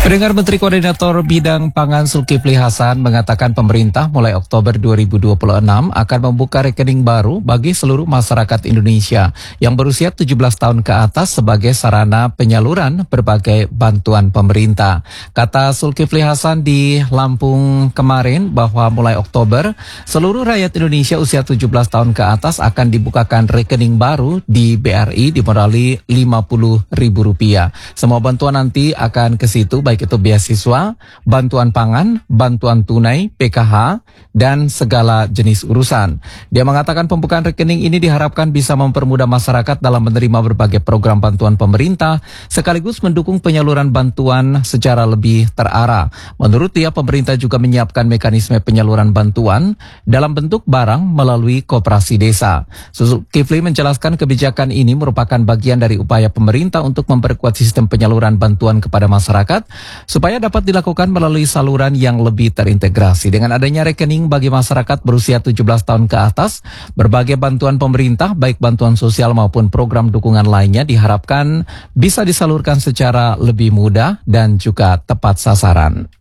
Pendengar, Menteri Koordinator Bidang Pangan Zulkifli Hasan mengatakan pemerintah mulai Oktober 2026 akan membuka rekening baru bagi seluruh masyarakat Indonesia yang berusia 17 tahun ke atas sebagai sarana penyaluran berbagai bantuan pemerintah. Kata Zulkifli Hasan di Lampung kemarin bahwa mulai Oktober seluruh rakyat Indonesia usia 17 tahun ke atas akan dibukakan rekening baru di BRI dimodali Rp50.000. Semua bantuan nanti akan ke situ, baik itu beasiswa, bantuan pangan, bantuan tunai, PKH, dan segala jenis urusan. Dia mengatakan pembukaan rekening ini diharapkan bisa mempermudah masyarakat dalam menerima berbagai program bantuan pemerintah, sekaligus mendukung penyaluran bantuan secara lebih terarah. Menurut dia, pemerintah juga menyiapkan mekanisme penyaluran bantuan dalam bentuk barang melalui koperasi desa. Zulkifli menjelaskan kebijakan ini merupakan bagian dari upaya pemerintah untuk memperkuat sistem penyaluran bantuan kepada masyarakat supaya dapat dilakukan melalui saluran yang lebih terintegrasi. Dengan adanya rekening bagi masyarakat berusia 17 tahun ke atas, berbagai bantuan pemerintah baik bantuan sosial maupun program dukungan lainnya diharapkan bisa disalurkan secara lebih mudah dan juga tepat sasaran.